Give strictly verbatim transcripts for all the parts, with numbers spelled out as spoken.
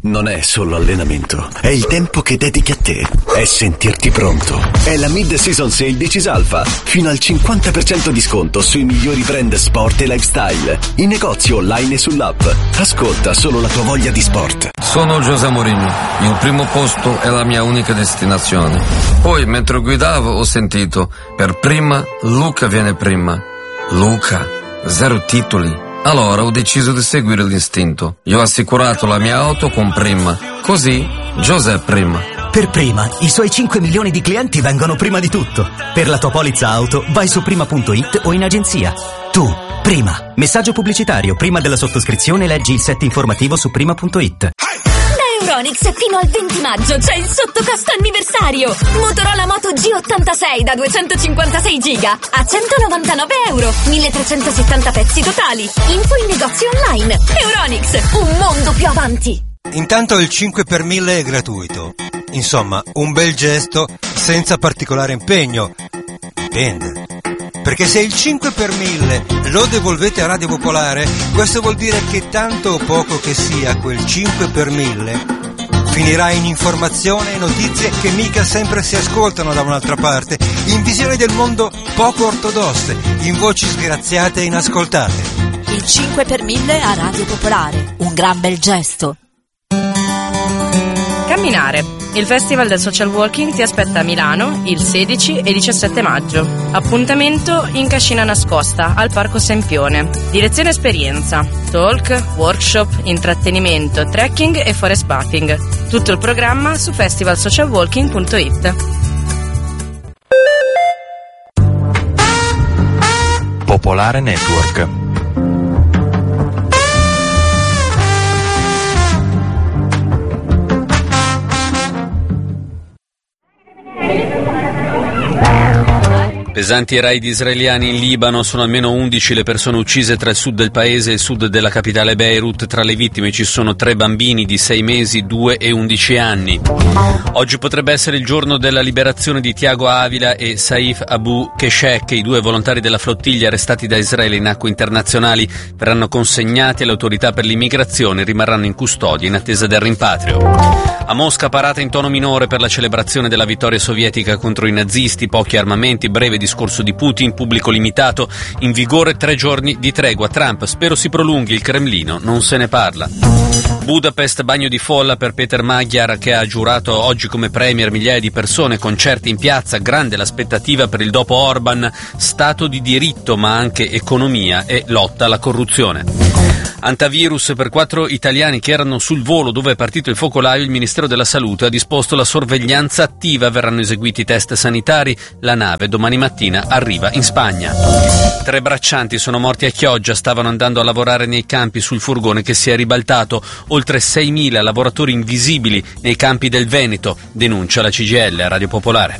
non è solo allenamento, è il tempo che dedichi a te, è sentirti pronto. È la Mid-Season Sale di Cisalfa, fino al cinquanta per cento di sconto sui migliori brand sport e lifestyle, in negozio online e sull'app. Ascolta solo la tua voglia di sport. Sono José Mourinho, il primo posto è la mia unica destinazione. Poi, mentre guidavo, ho sentito, per prima, Luca viene prima. Luca, zero titoli. Allora ho deciso di seguire l'istinto. Io ho assicurato la mia auto con Prima. Così, José Prima. Per Prima, i suoi cinque milioni di clienti vengono prima di tutto. Per la tua polizza auto, vai su prima punto it o in agenzia. Tu, Prima. Messaggio pubblicitario. Prima della sottoscrizione leggi il set informativo su prima punto it. Euronics fino al venti maggio c'è il sottocosto anniversario. Motorola Moto G ottantasei da duecentocinquantasei giga a centonovantanove euro, milletrecentosettanta pezzi totali. Info in negozio online. Euronics, un mondo più avanti. Intanto il cinque per mille è gratuito. Insomma, un bel gesto senza particolare impegno. Dipende. Perché se il cinque per mille lo devolvete a Radio Popolare, questo vuol dire che tanto o poco che sia quel cinque per mille finirà in informazione e notizie che mica sempre si ascoltano da un'altra parte, in visioni del mondo poco ortodosse, in voci sgraziate e inascoltate. Il cinque per mille a Radio Popolare, un gran bel gesto. Camminare. Il Festival del Social Walking ti aspetta a Milano il sedici e diciassette maggio. Appuntamento in Cascina Nascosta, al Parco Sempione. Direzione esperienza, talk, workshop, intrattenimento, trekking e forest bathing. Tutto il programma su festival social walking punto it. Popolare Network. Pesanti raid israeliani in Libano, sono almeno undici le persone uccise tra il sud del paese e il sud della capitale Beirut. Tra le vittime ci sono tre bambini di sei mesi, due e undici anni. Oggi potrebbe essere il giorno della liberazione di Tiago Avila e Saif Abu Keshek, i due volontari della flottiglia arrestati da Israele in acque internazionali. Verranno consegnati alle autorità per l'immigrazione e rimarranno in custodia in attesa del rimpatrio. A Mosca parata in tono minore per la celebrazione della vittoria sovietica contro i nazisti, pochi armamenti, breve discorso di Putin, pubblico limitato, in vigore tre giorni di tregua. Trump, spero si prolunghi, il Cremlino non se ne parla. Budapest, bagno di folla per Peter Magyar, che ha giurato oggi come premier migliaia di persone, concerti in piazza, grande l'aspettativa per il dopo Orban, stato di diritto ma anche economia e lotta alla corruzione. Antivirus per quattro italiani che erano sul volo dove è partito il focolaio. Il Ministero della Salute ha disposto la sorveglianza attiva, verranno eseguiti i test sanitari. La nave domani mattina arriva in Spagna. Tre braccianti sono morti a Chioggia, stavano andando a lavorare nei campi sul furgone che si è ribaltato. Oltre seimila lavoratori invisibili nei campi del Veneto, denuncia la C G I L a Radio Popolare.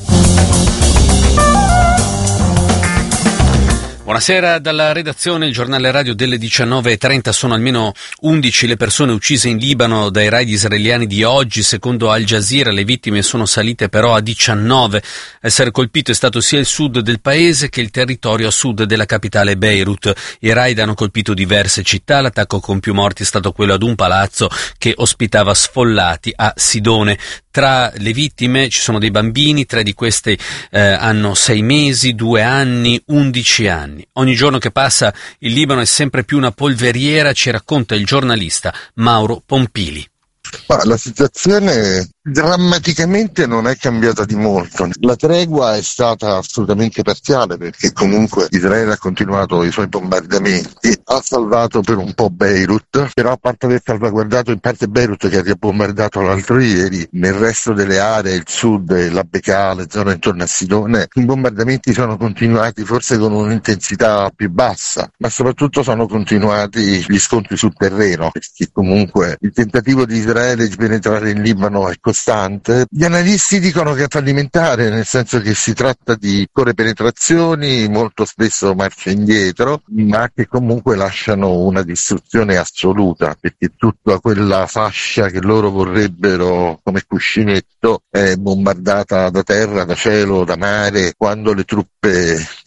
Buonasera dalla redazione, il giornale radio delle diciannove e trenta. Sono almeno undici le persone uccise in Libano dai raid israeliani di oggi. Secondo Al Jazeera le vittime sono salite però a diciannove. A essere colpito è stato sia il sud del paese che il territorio a sud della capitale Beirut. I raid hanno colpito diverse città, l'attacco con più morti è stato quello ad un palazzo che ospitava sfollati a Sidone. Tra le vittime ci sono dei bambini, tre di questi eh, hanno sei mesi, due anni, undici anni. Ogni giorno che passa il Libano è sempre più una polveriera, ci racconta il giornalista Mauro Pompili. Ma la situazione drammaticamente non è cambiata di molto. La tregua è stata assolutamente parziale perché comunque Israele ha continuato i suoi bombardamenti, ha salvato per un po' Beirut, però a parte aver salvaguardato in parte Beirut che ha ribombardato l'altro ieri, nel resto delle aree, il sud, la Bekaa, le zone intorno a Sidone, i bombardamenti sono continuati forse con un'intensità più bassa, ma soprattutto sono continuati gli scontri sul terreno, perché comunque il tentativo di Israele di penetrare in Libano è costante. Gli analisti dicono che è fallimentare, nel senso che si tratta di corre penetrazioni, molto spesso marce indietro, ma che comunque lasciano una distruzione assoluta, perché tutta quella fascia che loro vorrebbero come cuscinetto è bombardata da terra, da cielo, da mare, quando le truppe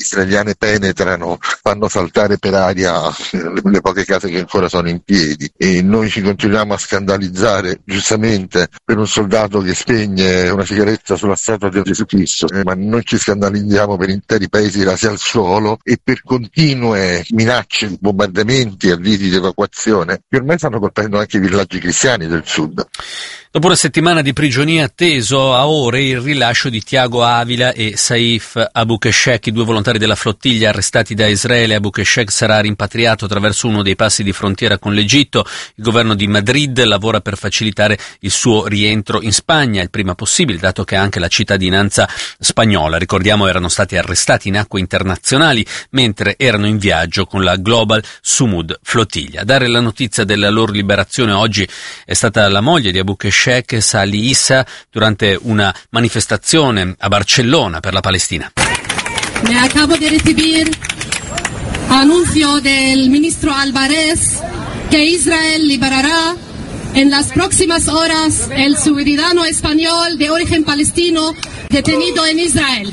israeliane penetrano, fanno saltare per aria le, le poche case che ancora sono in piedi, e noi ci continuiamo a scandalizzare giustamente per un soldato che spegne una sigaretta sulla statua di Gesù Cristo, eh, ma non ci scandalizziamo per interi paesi rasi al suolo e per continue minacce, bombardamenti, avvisi di evacuazione che ormai stanno colpendo anche i villaggi cristiani del sud. Dopo una settimana di prigionia, atteso a ore il rilascio di Tiago Avila e Saif Abou-Keshek, i due volontari della flottiglia arrestati da Israele. Abou-Keshek sarà rimpatriato attraverso uno dei passi di frontiera con l'Egitto. Il governo di Madrid lavora per facilitare il suo rientro in Spagna il prima possibile, dato che ha anche la cittadinanza spagnola. Ricordiamo, erano stati arrestati in acque internazionali mentre erano in viaggio con la Global Sumud flottiglia. A dare la notizia della loro liberazione oggi è stata la moglie di Abou-Keshek, Sali Issa, durante una manifestazione a Barcellona per la Palestina. Me acabo de recibir anuncio del ministro Álvarez que Israel liberará en las próximas horas el ciudadano español de origen palestino detenido en Israel.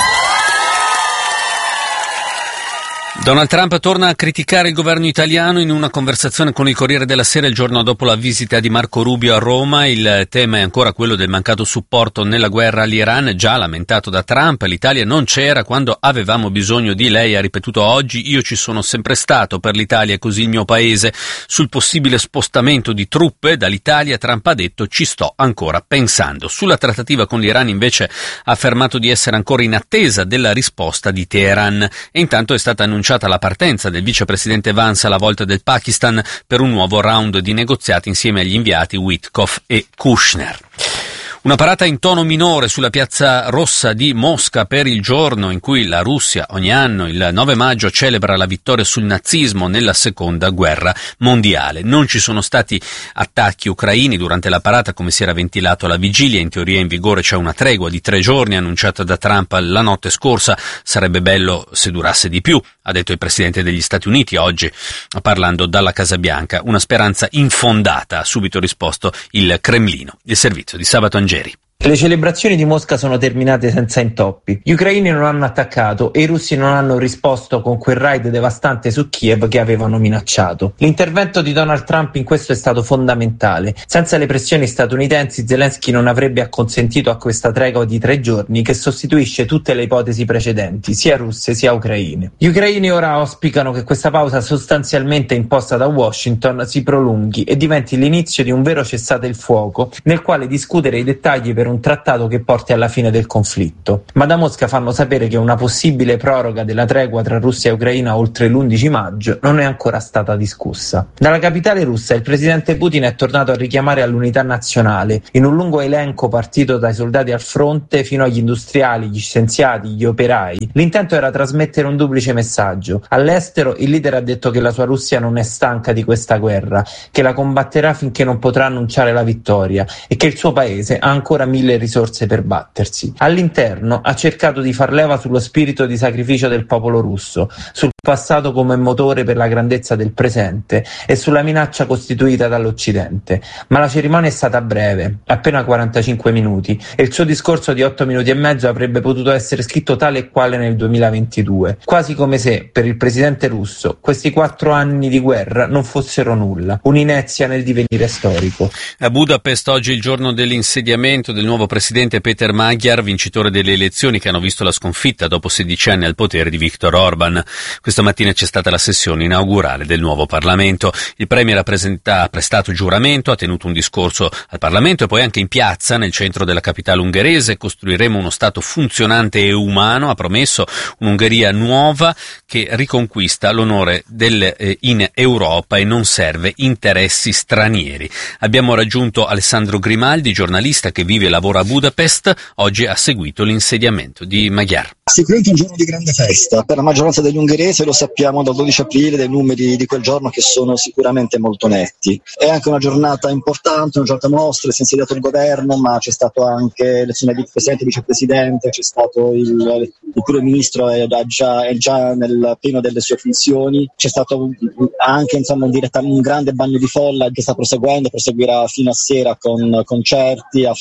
Donald Trump torna a criticare il governo italiano in una conversazione con il Corriere della Sera il giorno dopo la visita di Marco Rubio a Roma. Il tema è ancora quello del mancato supporto nella guerra all'Iran, già lamentato da Trump. L'Italia non c'era quando avevamo bisogno di lei, ha ripetuto oggi. Io ci sono sempre stato per l'Italia e così il mio paese. Sul possibile spostamento di truppe dall'Italia Trump ha detto ci sto ancora pensando. Sulla trattativa con l'Iran invece ha affermato di essere ancora in attesa della risposta di Teheran, e intanto è stata annunciata la partenza del vicepresidente Vance alla volta del Pakistan per un nuovo round di negoziati insieme agli inviati Witkoff e Kushner. Una parata in tono minore sulla Piazza Rossa di Mosca per il giorno in cui la Russia ogni anno, il nove maggio, celebra la vittoria sul nazismo nella seconda guerra mondiale. Non ci sono stati attacchi ucraini durante la parata, come si era ventilato alla vigilia. In teoria in vigore c'è una tregua di tre giorni annunciata da Trump la notte scorsa. Sarebbe bello se durasse di più, ha detto il presidente degli Stati Uniti oggi parlando dalla Casa Bianca. Una speranza infondata, ha subito risposto il Cremlino. Il servizio di Sabato Angeli. Le celebrazioni di Mosca sono terminate senza intoppi. Gli ucraini non hanno attaccato e i russi non hanno risposto con quel raid devastante su Kiev che avevano minacciato. L'intervento di Donald Trump in questo è stato fondamentale. Senza le pressioni statunitensi, Zelensky non avrebbe acconsentito a questa tregua di tre giorni che sostituisce tutte le ipotesi precedenti, sia russe sia ucraine. Gli ucraini ora auspicano che questa pausa sostanzialmente imposta da Washington si prolunghi e diventi l'inizio di un vero cessate il fuoco, nel quale discutere i dettagli per un trattato che porti alla fine del conflitto. Ma da Mosca fanno sapere che una possibile proroga della tregua tra Russia e Ucraina oltre l'undici maggio non è ancora stata discussa. Dalla capitale russa il presidente Putin è tornato a richiamare all'unità nazionale in un lungo elenco partito dai soldati al fronte fino agli industriali, gli scienziati, gli operai. L'intento era trasmettere un duplice messaggio. All'estero il leader ha detto che la sua Russia non è stanca di questa guerra, che la combatterà finché non potrà annunciare la vittoria e che il suo paese ha ancora mille risorse per battersi. All'interno ha cercato di far leva sullo spirito di sacrificio del popolo russo, sul passato come motore per la grandezza del presente e sulla minaccia costituita dall'Occidente. Ma la cerimonia è stata breve, appena quarantacinque minuti, e il suo discorso di otto minuti e mezzo avrebbe potuto essere scritto tale e quale nel duemilaventidue, quasi come se, per il presidente russo, questi quattro anni di guerra non fossero nulla, un'inezia nel divenire storico. A Budapest oggi è il giorno dell'insediamento del nuovo presidente Peter Magyar, vincitore delle elezioni che hanno visto la sconfitta dopo sedici anni al potere di Viktor Orban. Questa mattina c'è stata la sessione inaugurale del nuovo Parlamento. Il premier ha, presenta, ha prestato giuramento, ha tenuto un discorso al Parlamento e poi anche in piazza nel centro della capitale ungherese. Costruiremo uno Stato funzionante e umano, ha promesso, un'Ungheria nuova che riconquista l'onore del, eh, in Europa e non serve interessi stranieri. Abbiamo raggiunto Alessandro Grimaldi, giornalista che vive e lavora a Budapest. Oggi ha seguito l'insediamento di Magyar. Sicuramente un giorno di grande festa per la maggioranza degli ungheresi, lo sappiamo dal dodici aprile, dei numeri di quel giorno che sono sicuramente molto netti. È anche una giornata importante, una giornata nostra, si è insediato il governo, ma c'è stato anche l'elezione di presidente e vicepresidente, c'è stato il, il primo ministro è già, è già nel pieno delle sue funzioni, c'è stato anche insomma un, diretta, un grande bagno di folla che sta proseguendo, proseguirà fino a sera con concerti, ha fatto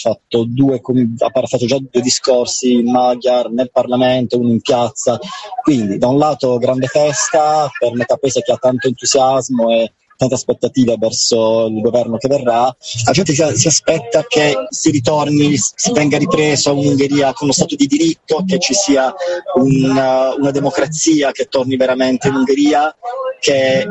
fatto due, ha fatto già due discorsi in Magyar, nel Parlamento, uno in piazza, quindi da un lato grande festa per metà paese che ha tanto entusiasmo e tante aspettative verso il governo che verrà. La gente si, si aspetta che si ritorni, si venga ripreso un'Ungheria con uno stato di diritto, che ci sia una, una democrazia che torni veramente in Ungheria, che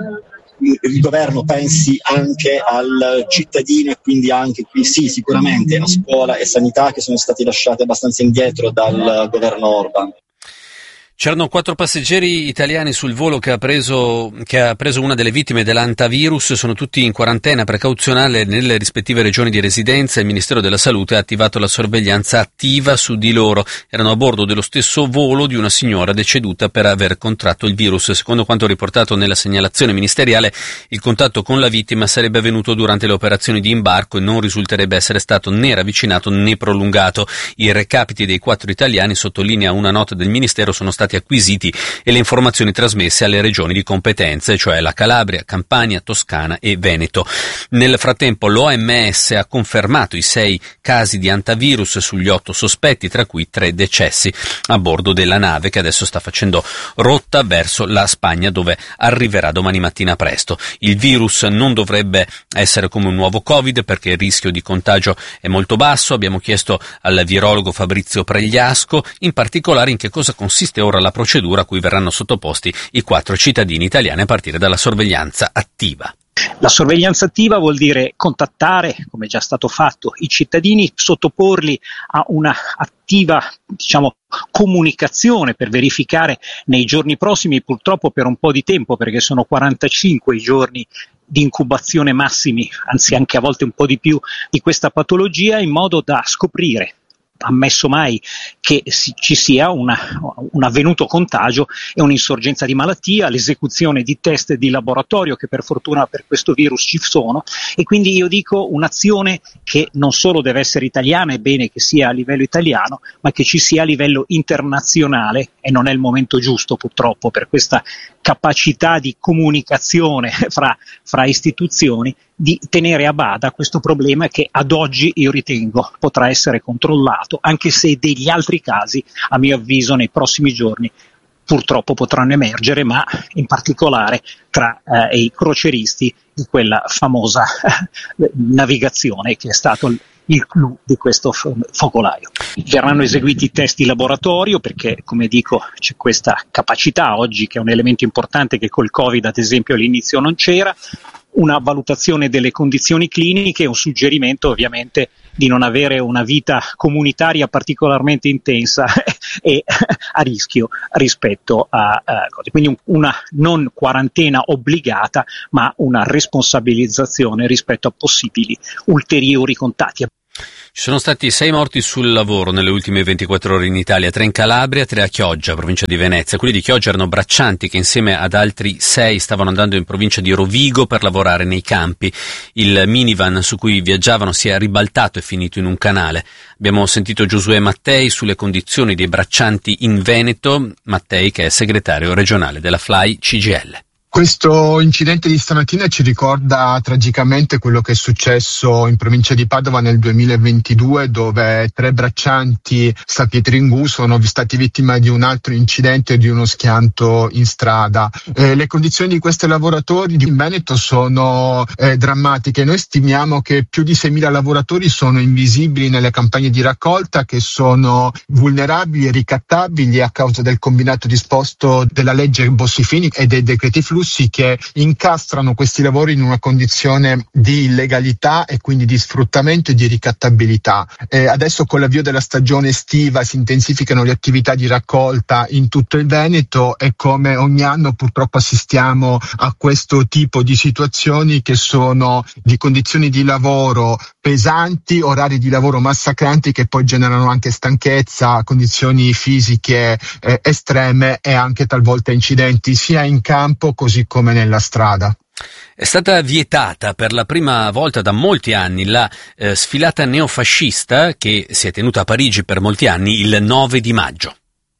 il governo pensi anche al cittadino e quindi anche qui sì, sicuramente a scuola e sanità che sono stati lasciati abbastanza indietro dal governo Orban. C'erano quattro passeggeri italiani sul volo che ha preso che ha preso una delle vittime dell'antavirus, sono tutti in quarantena precauzionale nelle rispettive regioni di residenza. Il Ministero della Salute ha attivato la sorveglianza attiva su di loro. Erano a bordo dello stesso volo di una signora deceduta per aver contratto il virus. Secondo quanto riportato nella segnalazione ministeriale, il contatto con la vittima sarebbe avvenuto durante le operazioni di imbarco e non risulterebbe essere stato né ravvicinato né prolungato. I recapiti dei quattro italiani, sottolinea una nota del Ministero, sono stati acquisiti e le informazioni trasmesse alle regioni di competenze, cioè la Calabria, Campania, Toscana e Veneto. Nel frattempo l'O M S ha confermato i sei casi di antavirus sugli otto sospetti, tra cui tre decessi a bordo della nave che adesso sta facendo rotta verso la Spagna, dove arriverà domani mattina presto. Il virus non dovrebbe essere come un nuovo Covid perché il rischio di contagio è molto basso. Abbiamo chiesto al virologo Fabrizio Pregliasco in particolare in che cosa consiste ora la procedura a cui verranno sottoposti i quattro cittadini italiani a partire dalla sorveglianza attiva. La sorveglianza attiva vuol dire contattare, come è già stato fatto, i cittadini, sottoporli a una attiva, diciamo, comunicazione per verificare nei giorni prossimi, purtroppo per un po' di tempo, perché sono quarantacinque i giorni di incubazione massimi, anzi anche a volte un po' di più, di questa patologia, in modo da scoprire, ammesso mai che si, ci sia una, un avvenuto contagio e un'insorgenza di malattia, l'esecuzione di test di laboratorio che per fortuna per questo virus ci sono, e quindi io dico un'azione che non solo deve essere italiana, è bene che sia a livello italiano, ma che ci sia a livello internazionale, e non è il momento giusto purtroppo per questa capacità di comunicazione fra, fra istituzioni, di tenere a bada questo problema che ad oggi io ritengo potrà essere controllato, anche se degli altri casi, a mio avviso, nei prossimi giorni purtroppo potranno emergere, ma in particolare tra eh, i crocieristi di quella famosa eh, navigazione che è stato il il clou di questo focolaio. Verranno eseguiti test di laboratorio perché, come dico, c'è questa capacità oggi, che è un elemento importante che col Covid ad esempio all'inizio non c'era, una valutazione delle condizioni cliniche, un suggerimento ovviamente di non avere una vita comunitaria particolarmente intensa e a rischio rispetto a, a cose. Quindi una non quarantena obbligata, ma una responsabilizzazione rispetto a possibili ulteriori contatti. Ci sono stati sei morti sul lavoro nelle ultime ventiquattro ore in Italia, tre in Calabria, tre a Chioggia, provincia di Venezia. Quelli di Chioggia erano braccianti che insieme ad altri sei stavano andando in provincia di Rovigo per lavorare nei campi. Il minivan su cui viaggiavano si è ribaltato e finito in un canale. Abbiamo sentito Giosuè Mattei sulle condizioni dei braccianti in Veneto, Mattei che è segretario regionale della FLAI C G I L. Questo incidente di stamattina ci ricorda tragicamente quello che è successo in provincia di Padova nel duemilaventidue, dove tre braccianti San Pietringù sono stati vittima di un altro incidente, di uno schianto in strada. Eh, le condizioni di questi lavoratori in Veneto sono eh, drammatiche. Noi stimiamo che più di seimila lavoratori sono invisibili nelle campagne di raccolta, che sono vulnerabili e ricattabili a causa del combinato disposto della legge Bossi-Fini e dei decreti flussi, che incastrano questi lavori in una condizione di illegalità e quindi di sfruttamento e di ricattabilità. Eh, adesso con l'avvio della stagione estiva si intensificano le attività di raccolta in tutto il Veneto e come ogni anno purtroppo assistiamo a questo tipo di situazioni che sono di condizioni di lavoro pesanti, orari di lavoro massacranti che poi generano anche stanchezza, condizioni fisiche eh, estreme e anche talvolta incidenti sia in campo così come nella strada. È stata vietata per la prima volta da molti anni la eh, sfilata neofascista che si è tenuta a Parigi per molti anni il nove di maggio.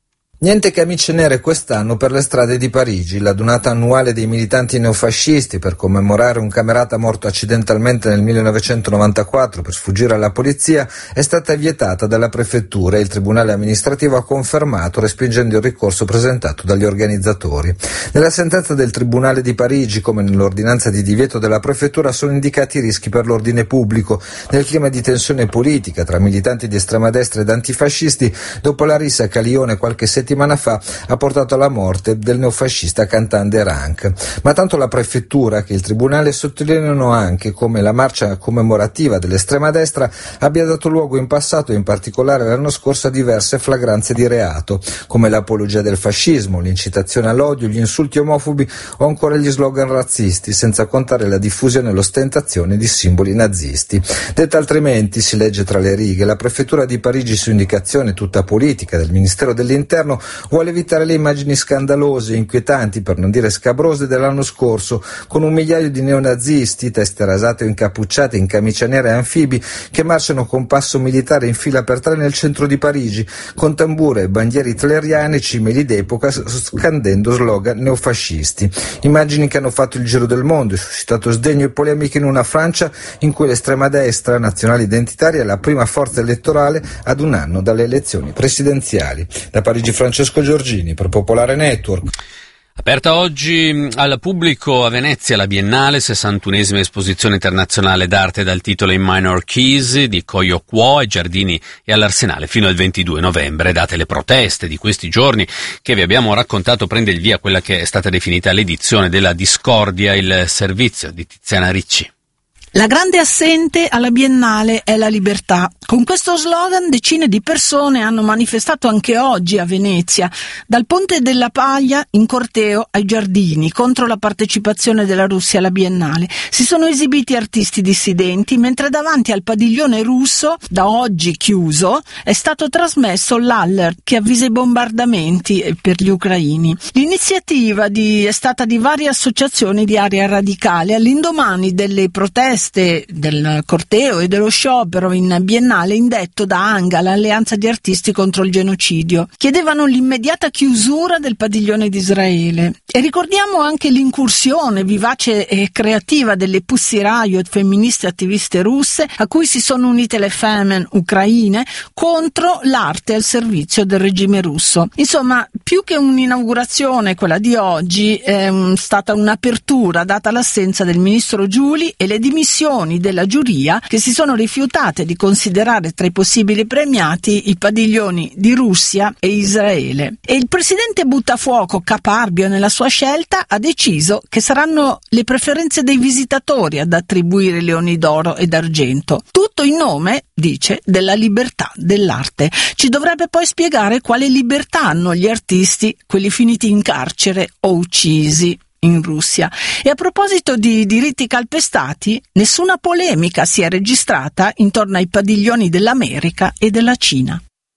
Niente camicie nere quest'anno per le strade di Parigi. L'adunata annuale dei militanti neofascisti per commemorare un camerata morto accidentalmente nel millenovecentonovantaquattro per sfuggire alla polizia è stata vietata dalla prefettura e il tribunale amministrativo ha confermato respingendo il ricorso presentato dagli organizzatori. Nella sentenza del tribunale di Parigi, come nell'ordinanza di divieto della prefettura, sono indicati i rischi per l'ordine pubblico nel clima di tensione politica tra militanti di estrema destra ed antifascisti dopo la rissa che a Lione qualche settimana fa ha portato alla morte del neofascista Cantan de Ranc. Ma tanto la prefettura che il tribunale sottolineano anche come la marcia commemorativa dell'estrema destra abbia dato luogo in passato e in particolare l'anno scorso a diverse flagranze di reato, come l'apologia del fascismo, l'incitazione all'odio, gli insulti omofobi o ancora gli slogan razzisti, senza contare la diffusione e l'ostentazione di simboli nazisti. Detta altrimenti, si legge tra le righe, la prefettura di Parigi, su indicazione tutta politica del Ministero dell'Interno, vuole evitare le immagini scandalose, inquietanti, per non dire scabrose, dell'anno scorso, con un migliaio di neonazisti, teste rasate o incappucciate in camicia nera e anfibi, che marciano con passo militare in fila per tre nel centro di Parigi, con tambure e bandiere hitleriane e cimeli d'epoca, scandendo slogan neofascisti. Immagini che hanno fatto il giro del mondo e suscitato sdegno e polemiche in una Francia in cui l'estrema destra nazionale identitaria è la prima forza elettorale ad un anno dalle elezioni presidenziali. Da Parigi Francesco Giorgini per Popolare Network. Aperta oggi al pubblico a Venezia la Biennale, sessantunesima esposizione internazionale d'arte dal titolo In Minor Keys di Koyo Kuo ai Giardini e all'Arsenale fino al ventidue novembre. Date le proteste di questi giorni che vi abbiamo raccontato, prende il via quella che è stata definita l'edizione della discordia, il servizio di Tiziana Ricci. La grande assente alla Biennale è la libertà. Con questo slogan decine di persone hanno manifestato anche oggi a Venezia, dal Ponte della Paglia in corteo ai Giardini, contro la partecipazione della Russia alla Biennale. Si sono esibiti artisti dissidenti, mentre davanti al padiglione russo, da oggi chiuso, è stato trasmesso l'allert che avvisa i bombardamenti per gli ucraini. L'iniziativa di, è stata di varie associazioni di area radicale all'indomani delle proteste del corteo e dello sciopero in Biennale indetto da ANGA, l'Alleanza di Artisti contro il Genocidio. Chiedevano l'immediata chiusura del padiglione di Israele. E ricordiamo anche l'incursione vivace e creativa delle Pussy Riot, femministe attiviste russe, a cui si sono unite le Femen ucraine contro l'arte al servizio del regime russo. Insomma, più che un'inaugurazione, quella di oggi è stata un'apertura data l'assenza del ministro Giuli e le dimissioni della giuria, che si sono rifiutate di considerare tra i possibili premiati i padiglioni di Russia e Israele. E il presidente Buttafuoco, caparbio nella sua scelta, ha deciso che saranno le preferenze dei visitatori ad attribuire i leoni d'oro e d'argento. Tutto in nome, dice, della libertà dell'arte. Ci dovrebbe poi spiegare quale libertà hanno gli artisti, quelli finiti in carcere o uccisi in Russia. E a proposito di diritti calpestati, nessuna polemica si è registrata intorno ai padiglioni dell'America e della Cina.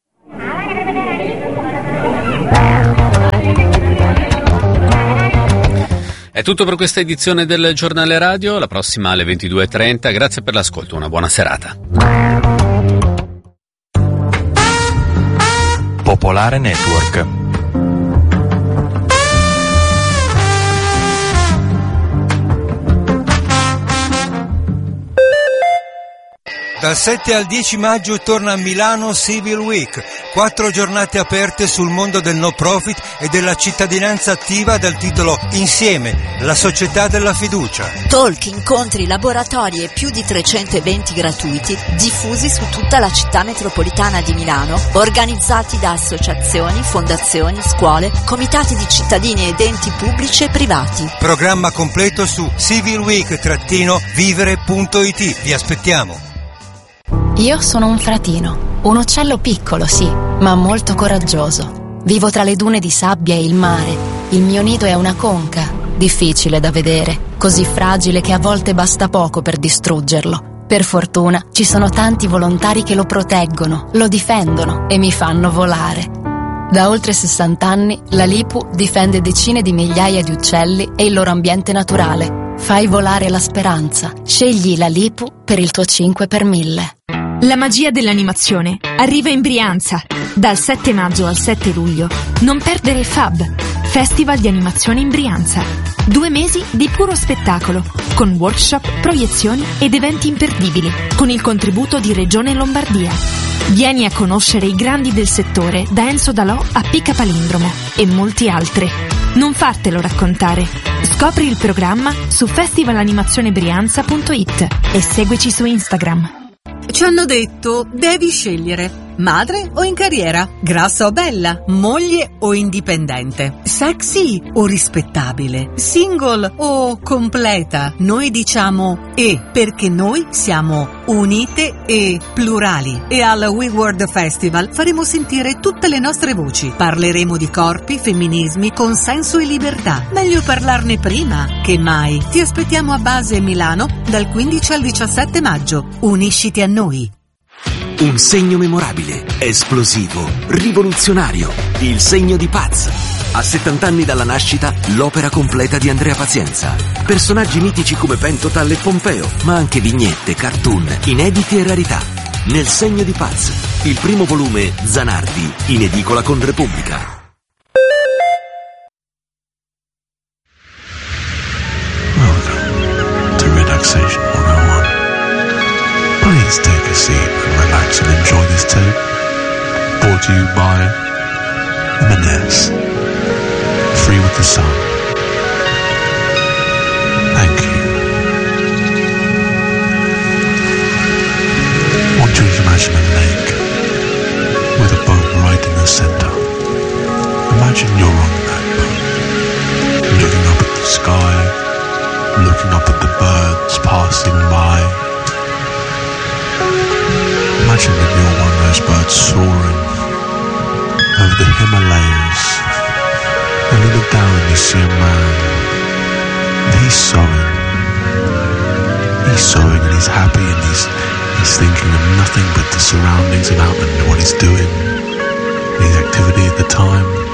È tutto per questa edizione del Giornale Radio, la prossima alle ventidue e trenta. Grazie per l'ascolto, una buona serata. Popolare Network. Dal sette al dieci maggio torna a Milano Civil Week, quattro giornate aperte sul mondo del no profit e della cittadinanza attiva dal titolo Insieme, la società della fiducia. Talk, incontri, laboratori e più di trecento eventi gratuiti diffusi su tutta la città metropolitana di Milano, organizzati da associazioni, fondazioni, scuole, comitati di cittadini ed enti pubblici e privati. Programma completo su civilweek vivere punto it. Vi aspettiamo. Io sono un fratino, un uccello piccolo sì, ma molto coraggioso. Vivo tra le dune di sabbia e il mare. Il mio nido è una conca, difficile da vedere, così fragile che a volte basta poco per distruggerlo. Per fortuna ci sono tanti volontari che lo proteggono, lo difendono e mi fanno volare. Da oltre sessanta anni la LIPU difende decine di migliaia di uccelli e il loro ambiente naturale. Fai volare la speranza. Scegli la LIPU per il tuo cinque per mille. La magia dell'animazione arriva in Brianza. Dal sette maggio al sette luglio non perdere Fab, Festival di Animazione in Brianza. Due mesi di puro spettacolo, con workshop, proiezioni ed eventi imperdibili, con il contributo di Regione Lombardia. Vieni a conoscere i grandi del settore, da Enzo Dalò a Pica Palindromo e molti altri. Non fartelo raccontare. Scopri il programma su festivalanimazione-brianza punto it e seguici su Instagram. Ci hanno detto, devi scegliere madre o in carriera, grassa o bella, moglie o indipendente, sexy o rispettabile, single o completa. Noi diciamo E, perché noi siamo unite e plurali. E al We World Festival faremo sentire tutte le nostre voci. Parleremo di corpi, femminismi, consenso e libertà. Meglio parlarne prima che mai. Ti aspettiamo a Base Milano dal quindici al diciassette maggio. Unisciti a noi. Un segno memorabile, esplosivo, rivoluzionario. Il segno di Paz. A settanta anni dalla nascita, l'opera completa di Andrea Pazienza. Personaggi mitici come Pentotal e Pompeo, ma anche vignette, cartoon, inediti e rarità. Nel segno di Paz, il primo volume Zanardi, in edicola con Repubblica. Welcome to Relaxation one oh one. Please take a seat and relax and enjoy this tape. Brought to you by M and S. Free with the sun. Thank you. I want you to imagine a lake with a boat right in the center. Imagine you're on that boat, looking up at the sky, looking up at the birds passing by. Imagine that you're one of those birds soaring over the Himalayas, and you look down and you see a man, and he's sewing. He's sewing and he's happy and he's he's thinking of nothing but the surroundings about him and what he's doing, his activity at the time.